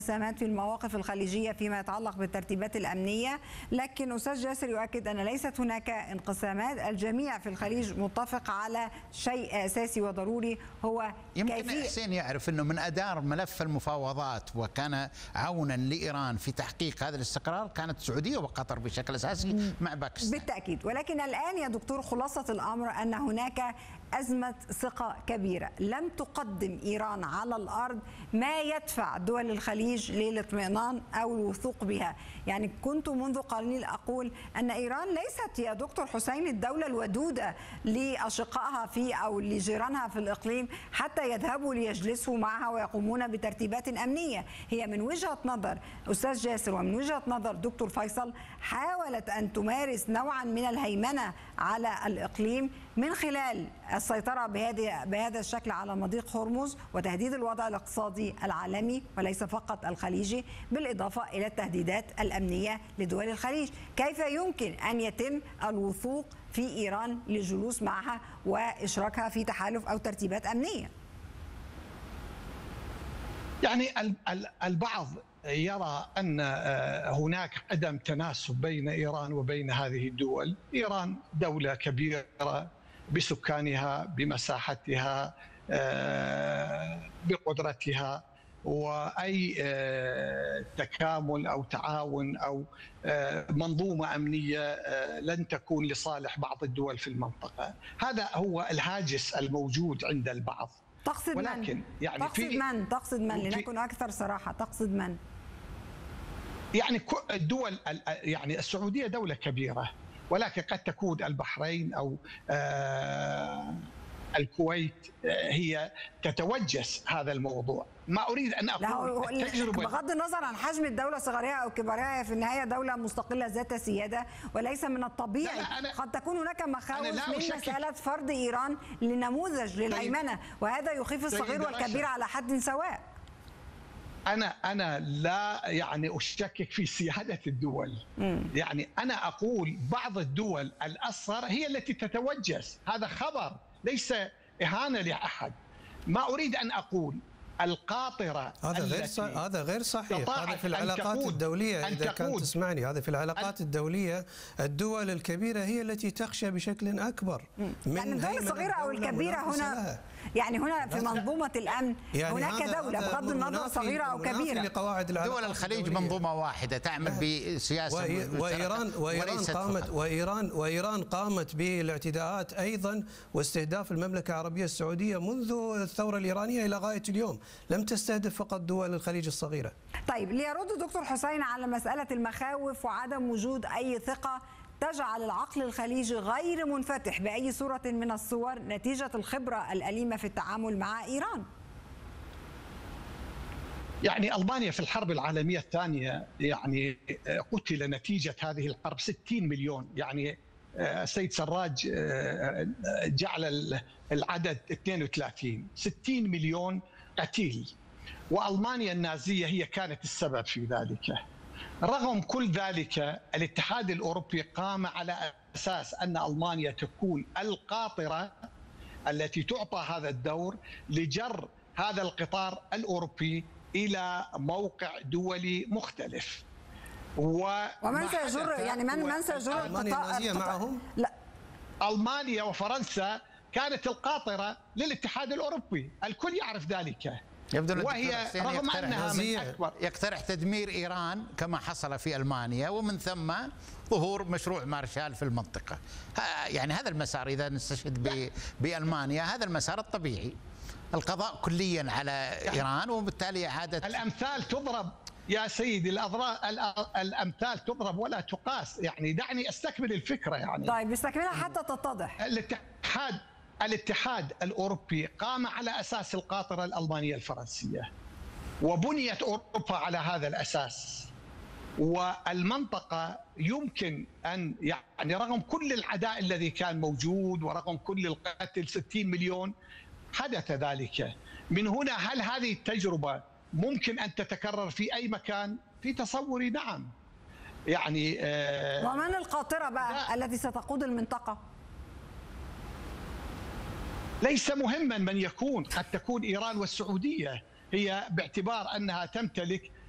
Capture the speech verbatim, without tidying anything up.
انقسامات في المواقف الخليجية فيما يتعلق بالترتيبات الأمنية، لكن أستاذ جاسر يؤكد أن ليست هناك انقسامات. الجميع في الخليج متفق على شيء أساسي وضروري، هو يمكن حسين يعرف أنه من أدار ملف المفاوضات وكان عونا لإيران في تحقيق هذا الاستقرار كانت السعودية وقطر بشكل أساسي مع باكستان بالتأكيد. ولكن الآن يا دكتور خلاصة الأمر أن هناك أزمة ثقة كبيرة، لم تقدم إيران على الأرض ما يدفع دول الخليج للاطمئنان أو الوثوق بها. يعني كنت منذ قليل أقول أن إيران ليست يا دكتور حسين الدولة الودودة لأشقائها في أو لجيرانها في الإقليم حتى يذهبوا ليجلسوا معها ويقومون بترتيبات أمنية. هي من وجهة نظر أستاذ جاسر ومن وجهة نظر دكتور فيصل حاولت أن تمارس نوعا من الهيمنة على الإقليم من خلال السيطرة بهذه بهذا الشكل على مضيق هرمز وتهديد الوضع الاقتصادي العالمي وليس فقط الخليجي، بالإضافة إلى التهديدات الأمنية لدول الخليج. كيف يمكن أن يتم الوثوق في إيران للجلوس معها وإشراكها في تحالف أو ترتيبات أمنية؟ يعني البعض يرى أن هناك عدم تناسب بين إيران وبين هذه الدول. إيران دولة كبيرة بسكانها بمساحتها بقدرتها، وأي تكامل أو تعاون أو منظومة أمنية لن تكون لصالح بعض الدول في المنطقة. هذا هو الهاجس الموجود عند البعض. تقصد ولكن من؟ يعني تقصد في من؟ تقصد من؟ لنكن أكثر صراحة، تقصد من؟ يعني الدول، يعني السعودية دولة كبيرة، ولكن قد تكون البحرين أو الكويت هي تتوجس هذا الموضوع. ما أريد أن أقول التجربة بغض النظر عن حجم الدولة صغرها أو كبرها، في النهاية دولة مستقلة ذات سيادة، وليس من الطبيعي قد تكون هناك مخاوف من مسألة فرض إيران لنموذج للهيمنة، وهذا يخيف الصغير والكبير على حد سواء. أنا أنا لا يعني أشكك في سيادة الدول، م. يعني أنا أقول بعض الدول الأصغر هي التي تتوجس. هذا خبر ليس إهانة لأحد. ما أريد أن أقول القاطرة هذا غير صحيح. هذا غير صحيح. هذا في العلاقات الدولية، إذا كانت تسمعني، هذا في العلاقات الدولية الدول الكبيرة هي التي تخشى بشكل أكبر من يعني الدول الصغيرة أو الكبيرة هنا. يعني هنا في منظومة الأمن يعني هناك دولة بغض النظر صغيرة أو كبيرة. دول الخليج منظومة واحدة تعمل بسياسة وإيران وإيران قامت وإيران وإيران قامت بالاعتداءات أيضا واستهداف المملكة العربية السعودية منذ الثورة الإيرانية إلى غاية اليوم، لم تستهدف فقط دول الخليج الصغيرة. طيب ليرد دكتور حسين على مسألة المخاوف وعدم وجود أي ثقة تجعل العقل الخليجي غير منفتح بأي صورة من الصور نتيجة الخبرة الأليمة في التعامل مع إيران. يعني ألمانيا في الحرب العالمية الثانية يعني قتل نتيجة هذه الحرب ستين مليون. يعني السيد سراج جعل العدد اثنين وثلاثين، ستين مليون قتيل، وألمانيا النازية هي كانت السبب في ذلك. رغم كل ذلك الاتحاد الأوروبي قام على أساس أن ألمانيا تكون القاطرة التي تعطى هذا الدور لجر هذا القطار الأوروبي إلى موقع دولي مختلف. ومن سيجر يعني من من سيجر القطار معهم؟ لا، ألمانيا وفرنسا كانت القاطرة للاتحاد الأوروبي، الكل يعرف ذلك. يبدو وهي رغم أنها من أكبر يقترح تدمير إيران كما حصل في ألمانيا، ومن ثم ظهور مشروع مارشال في المنطقة. يعني هذا المسار إذا نستشهد بألمانيا، هذا المسار الطبيعي، القضاء كليا على إيران وبالتالي إعادة. الأمثال تضرب يا سيدي، الأمثال تضرب ولا تقاس. يعني دعني أستكمل الفكرة. يعني طيب استكملها حتى تتضح. الاتحاد الاتحاد الأوروبي قام على أساس القاطرة الألمانية الفرنسية، وبنيت أوروبا على هذا الأساس. والمنطقة يمكن أن يعني رغم كل العداء الذي كان موجود ورغم كل القتل ستين مليون حدث ذلك. من هنا هل هذه التجربة ممكن أن تتكرر في أي مكان؟ في تصوري نعم. يعني آه ومن القاطرة بقى التي ستقود المنطقة؟ ليس مهما من يكون، قد تكون إيران والسعودية هي باعتبار أنها تمتلك